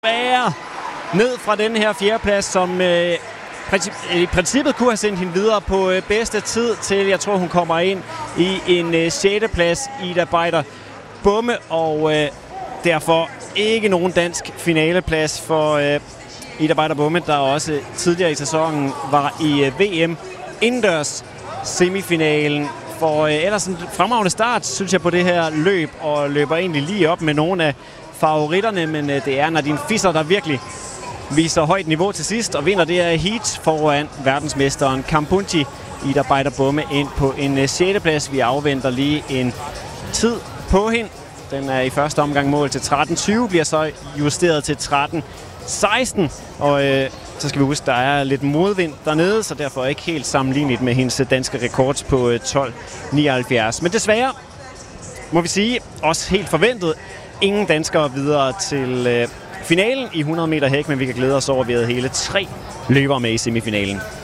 Bærer ned fra den her fjerdeplads, som i princippet kunne have sendt hende videre på bedste tid til, jeg tror hun kommer ind i en 6. plads, Ida Beider Bomme, og derfor ikke nogen dansk finaleplads for Ida Beider Bomme, der også tidligere i sæsonen var i VM indendørs semifinalen. For ellers en fremragende start, synes jeg, på det her løb, og løber egentlig lige op med nogle af favoritterne, men det er Nadine Fischer, der virkelig viser højt niveau til sidst, og vinder det her heat foran verdensmesteren Kambundji. Ida Beider Bomme ind på en 6. plads. Vi afventer lige en tid på hende. Den er i første omgang mål til 13.20, bliver så justeret til 13.16, og så skal vi huske, der er lidt modvind dernede, så derfor ikke helt sammenlignet med hendes danske rekord på 12.79. Men desværre, må vi sige, også helt forventet, ingen danskere videre til finalen i 100 meter hæk, men vi kan glæde os over, at vi havde hele 3 løbere med i semifinalen.